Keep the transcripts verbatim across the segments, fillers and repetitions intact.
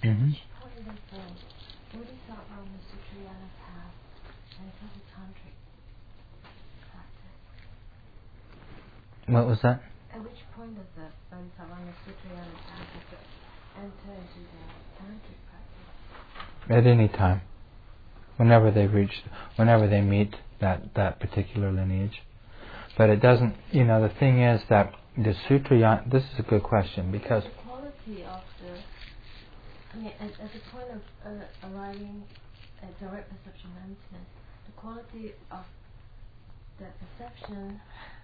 Mm-hmm. Which point of the Bodhisattva on the Sutrayana path enter the tantric practice? What was that? At which point does the Bodhisattva on the Sutrayana path have to enter into the tantric practice? At any time. Whenever they reach, whenever they meet that, that particular lineage. But it doesn't, you know, the thing is that the Sutrayana, this is a good question because... The quality of the, I mean, at, at the point of uh, arriving at direct perception emptiness, the quality of the perception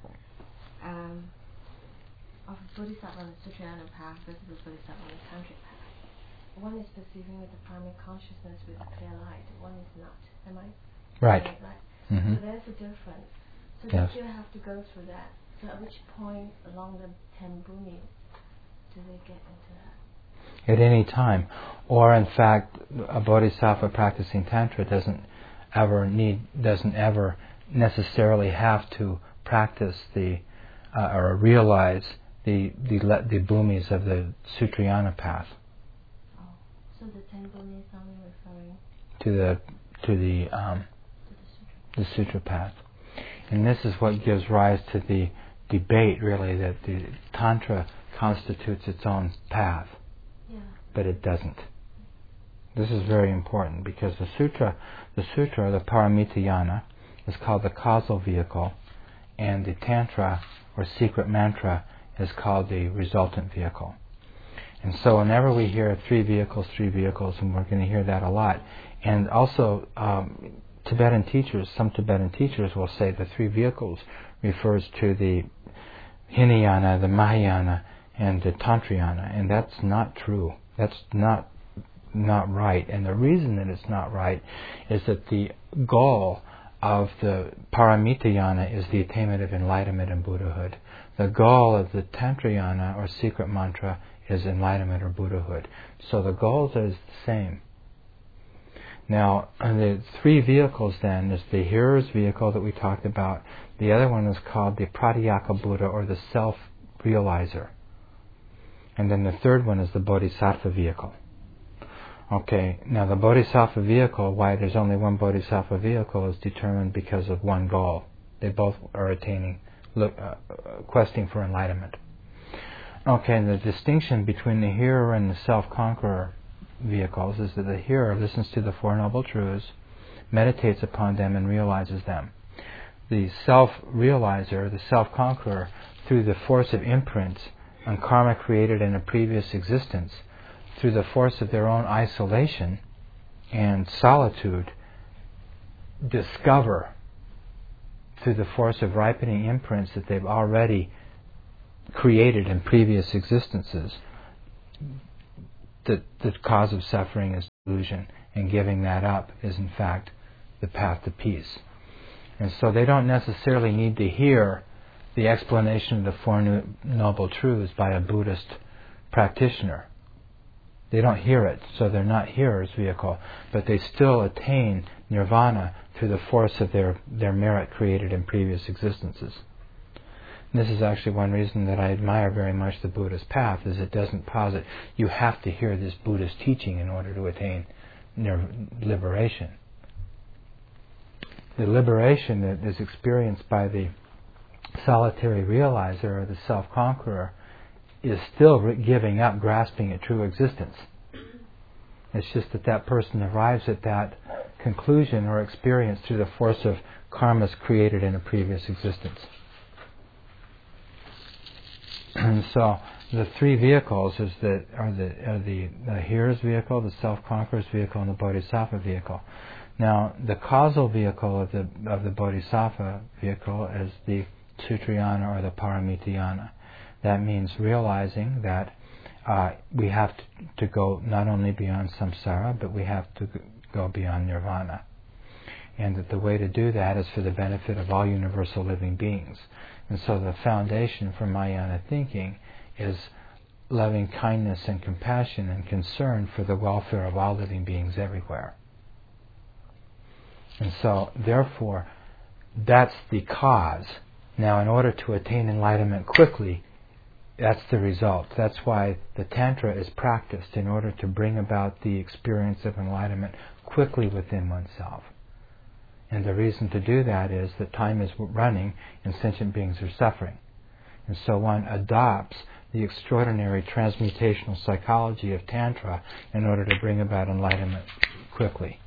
um, of a Bodhisattva on the Sutrayana path versus a Bodhisattva on the Tantric path. One is perceiving with the primary consciousness with a clear light, one is not. Am I? Right. right? Mm-hmm. So there's a difference. So yes. they still have to go through that. So at which point along the ten bhumi do they get into that? At any time. Or in fact, a bodhisattva practicing Tantra doesn't ever need, doesn't ever necessarily have to practice the, uh, or realize the, the, the bhumis of the Sutrayana path. So the ten bhumi is only referring to the to the um, to the, sutra. the sutra path, and this is what gives rise to the debate, really, that the tantra constitutes its own path, yeah. but it doesn't. This is very important because the sutra, the sutra, the Paramitayana, is called the causal vehicle, and the tantra or secret mantra is called the resultant vehicle. And so whenever we hear three vehicles, three vehicles, and we're going to hear that a lot. And also um, Tibetan teachers, some Tibetan teachers will say the three vehicles refers to the Hinayana, the Mahayana, and the Tantrayana. And that's not true. That's not not right. And the reason that it's not right is that the goal of the Paramitayana is the attainment of enlightenment and Buddhahood. The goal of the Tantrayana or secret mantra is enlightenment or Buddhahood. So the goals are the same. Now, the three vehicles then is the hearer's vehicle that we talked about. The other one is called the Pratyeka Buddha or the self-realizer. And then the third one is the Bodhisattva vehicle. Okay, now the Bodhisattva vehicle, why there's only one Bodhisattva vehicle, is determined because of one goal. They both are attaining, look, uh, questing for enlightenment. Okay, and the distinction between the hearer and the self-conqueror vehicles is that the hearer listens to the Four Noble Truths, meditates upon them, and realizes them. The self-realizer, the self-conqueror, through the force of imprints on karma created in a previous existence, through the force of their own isolation and solitude, discover, through the force of ripening imprints that they've already created in previous existences, that the cause of suffering is delusion, and giving that up is in fact the path to peace. And so they don't necessarily need to hear the explanation of the Four Noble Truths by a Buddhist practitioner. They don't hear it, so they're not hearer's vehicle, but they still attain nirvana through the force of their, their merit created in previous existences. And this is actually one reason that I admire very much the Buddhist path, is it doesn't posit you have to hear this Buddhist teaching in order to attain nir- liberation. The liberation that is experienced by the solitary realizer or the self-conqueror is still re- giving up grasping at true existence. It's just that that person arrives at that conclusion or experience through the force of karmas created in a previous existence. And so the three vehicles is that are the are the, the hearer's vehicle, the self-conqueror's vehicle, and the bodhisattva vehicle. Now, the causal vehicle of the of the bodhisattva vehicle is the Sutrayana or the Paramitayana. That means realizing that uh, we have to, to go not only beyond samsara, but we have to go beyond nirvana. And that the way to do that is for the benefit of all universal living beings. And so the foundation for Mahayana thinking is loving kindness and compassion and concern for the welfare of all living beings everywhere. And so, therefore, that's the cause. Now, in order to attain enlightenment quickly, that's the result. That's why the Tantra is practiced in order to bring about the experience of enlightenment quickly within oneself. And the reason to do that is that time is running and sentient beings are suffering. And so one adopts the extraordinary transmutational psychology of Tantra in order to bring about enlightenment quickly.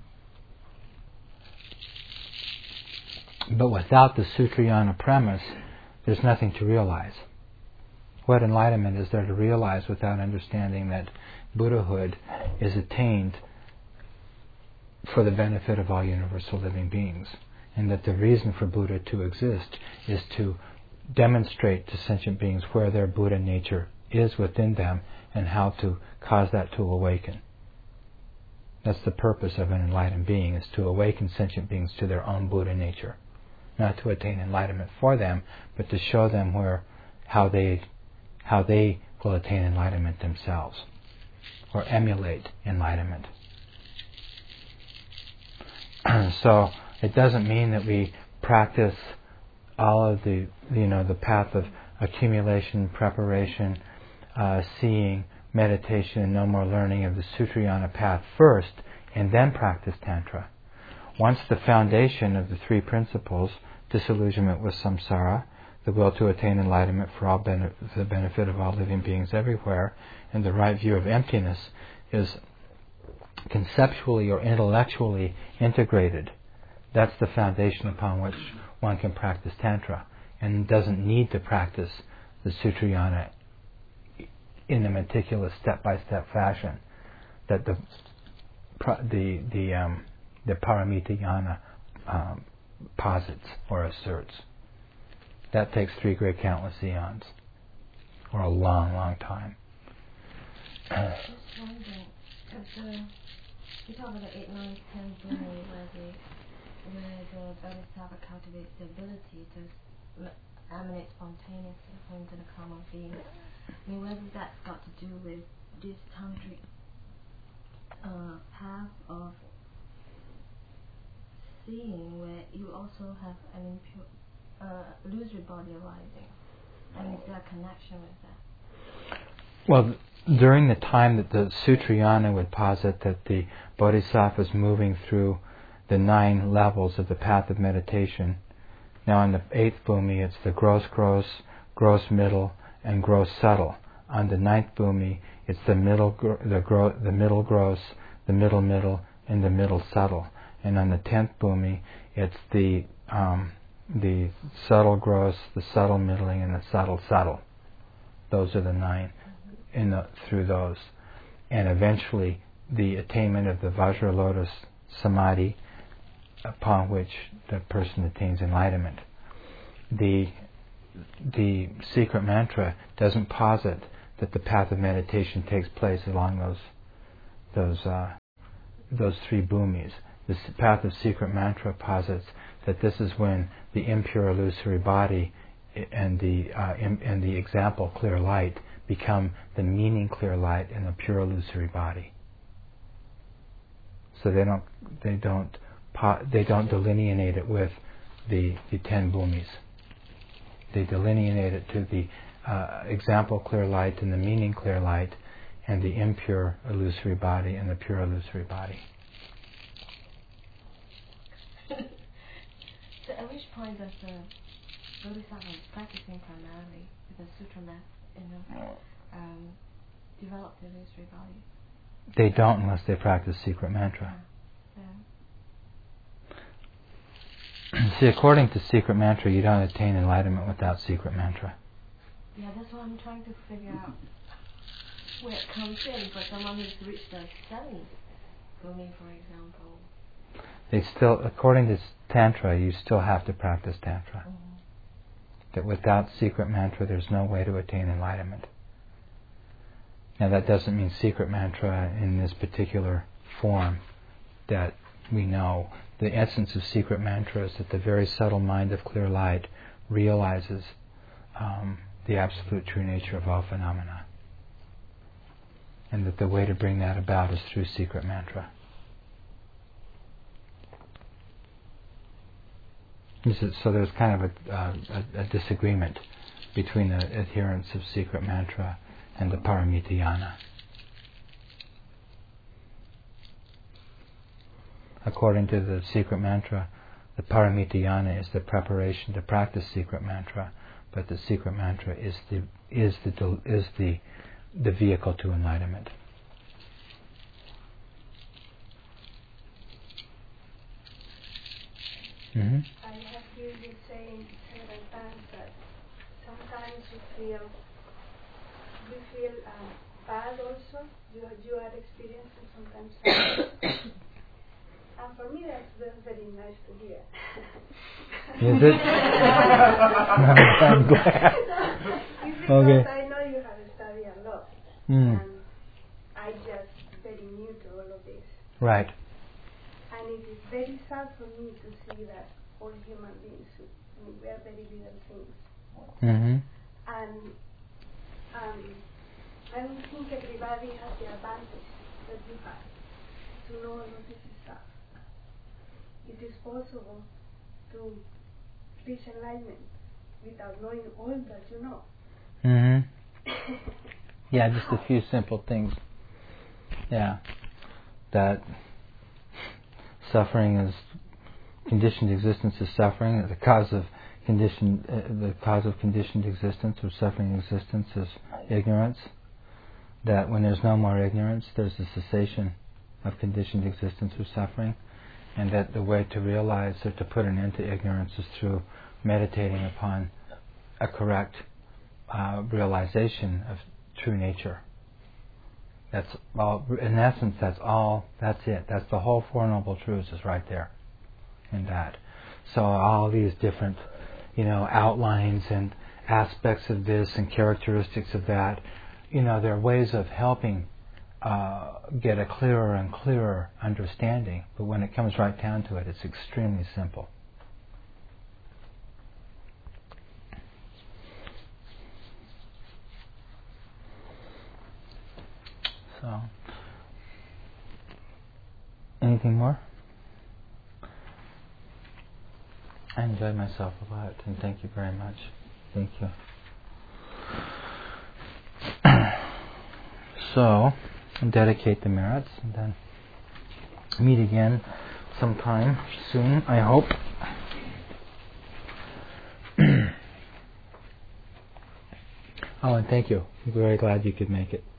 But without the Sutrayana premise, there's nothing to realize. What enlightenment is there to realize without understanding that Buddhahood is attained for the benefit of all universal living beings, and that the reason for Buddha to exist is to demonstrate to sentient beings where their Buddha nature is within them and how to cause that to awaken. That's the purpose of an enlightened being, is to awaken sentient beings to their own Buddha nature. Not to attain enlightenment for them, but to show them where, how they, how they will attain enlightenment themselves, or emulate enlightenment. So it doesn't mean that we practice all of the, you know, the path of accumulation, preparation, uh, seeing, meditation, and no more learning of the Sutrayana path first, and then practice Tantra. Once the foundation of the three principles, disillusionment with samsara, the will to attain enlightenment for all bene- the benefit of all living beings everywhere, and the right view of emptiness is conceptually or intellectually integrated, that's the foundation upon which one can practice Tantra, and doesn't need to practice the Sutrayana in a meticulous step-by-step fashion that the the the um, the Paramitayana um, posits or asserts. That takes three great countless eons, or a long, long time. Just wondering, because uh, you talk about the eight, nine, ten bhumi, where the where the bodhisattva cultivates the ability to m- emanate spontaneously into the common being. I mean, whether that's got to do with this tantric uh, path of seeing, where you also have an impure, uh, illusory body arising, and is there a connection with that? Well, during the time that the Sutrayana would posit that the bodhisattva is moving through the nine levels of the path of meditation, now in the eighth bhumi it's the gross gross, gross middle, and gross subtle. On the ninth bhumi it's the middle gro- the, gro- the middle gross, the middle middle, and the middle subtle. And on the tenth bhumi it's the um, the subtle gross, the subtle middling, and the subtle subtle. Those are the nine in the, through those. And eventually the attainment of the Vajra Lotus Samadhi, upon which the person attains enlightenment. The the secret mantra doesn't posit that the path of meditation takes place along those those uh, those three bhumis. The path of secret mantra posits that this is when the impure illusory body and the uh, im- and the example clear light become the meaning clear light in the pure illusory body. So they don't they don't po- they don't delineate it with the the ten bhumis. They delineate it to the uh, example clear light and the meaning clear light, and the impure illusory body and the pure illusory body. So at which point does the bodhisattva practicing primarily with the sutra method, you know, um, develop the illusory body? They don't unless they practice secret mantra. Yeah. See, according to secret mantra, you don't attain enlightenment without secret mantra. Yeah, that's what I'm trying to figure out where it comes in. For someone who's reached the seventh bhumi, for example. They still, according to Tantra, you still have to practice Tantra. Mm-hmm. That without secret mantra, there's no way to attain enlightenment. Now, that doesn't mean secret mantra in this particular form that we know. The essence of secret mantra is that the very subtle mind of clear light realizes um, the absolute true nature of all phenomena. And that the way to bring that about is through secret mantra. So there's kind of a, uh, a, a disagreement between the adherents of secret mantra and the paramita yana. According to the secret mantra, the paramita yana is the preparation to practice secret mantra, but the secret mantra is the is the is the the vehicle to enlightenment. Mm-hmm. I have heard you saying several times that sometimes you feel you feel um, bad also. You you are experiencing sometimes sadness. And for me that's very, very nice to hear. Is it? I'm glad. It's because Okay. I know you have studied a lot. Mm. And I just very new to all of this. Right. And it is very sad for me to see that all human beings, I mean, we are very little things. Mm-hmm. And um, I don't think everybody has the advantage that you have to know all of this stuff. It is possible to reach enlightenment without knowing all that you know. Mm-hmm. Yeah, just a few simple things. Yeah. That suffering is conditioned existence is suffering. The cause of conditioned uh, the cause of conditioned existence or suffering existence is ignorance. That when there's no more ignorance, there's a cessation of conditioned existence or suffering, and that the way to realize or to put an end to ignorance is through meditating upon a correct uh, realization of true nature. That's all. In essence, that's all. That's it. That's the whole Four Noble Truths is right there in that. So all these different, you know, outlines and aspects of this and characteristics of that, you know, they're ways of helping uh, get a clearer and clearer understanding. But when it comes right down to it, it's extremely simple. So, anything more? I enjoyed myself a lot, and thank you very much. Thank you. So, I'll dedicate the merits, and then meet again sometime soon, I hope. Oh, and thank you. I'm very glad you could make it.